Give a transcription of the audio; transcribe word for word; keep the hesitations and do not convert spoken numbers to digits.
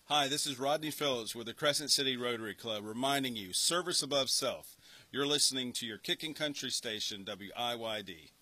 Hi, this is Rodney Phillips with the Crescent City Rotary Club reminding you, service above self. You're listening to your kicking country station, W I Y D.